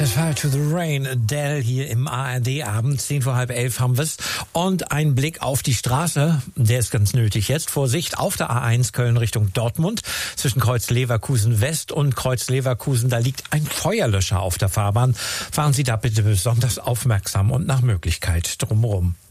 Set Fire to the Rain, Adele hier im ARD-Abend, 10:10 haben wir's. Und ein Blick auf die Straße, der ist ganz nötig jetzt. Vorsicht, auf der A1 Köln Richtung Dortmund, zwischen Kreuz Leverkusen West und Kreuz Leverkusen, da liegt ein Feuerlöscher auf der Fahrbahn. Fahren Sie da bitte besonders aufmerksam und nach Möglichkeit drumherum.